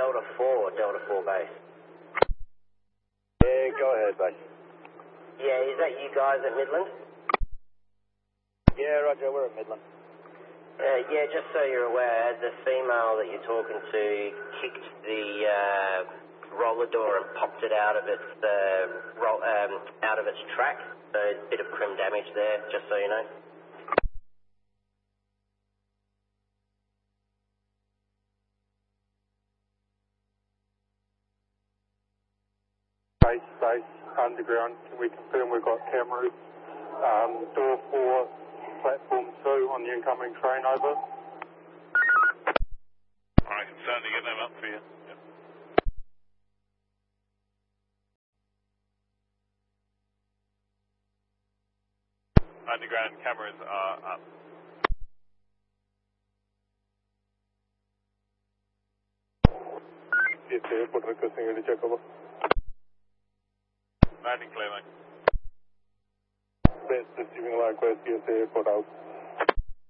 Delta 4 base. Yeah, go ahead, base. Yeah, is that you guys at Midland? Yeah, roger, we're at Midland. Yeah, just so you're aware, the female that you're talking to kicked the roller door and popped it out of its track. So a bit of crim damage there, just so you know. Base, underground. Can we confirm we've got cameras? Door 4, platform 2 on the incoming train, over. I can certainly get them up for you. Yep. Underground cameras are up. Yes, airport requesting you to check over. Landing clear, mate. That's receiving request, yes, airport out.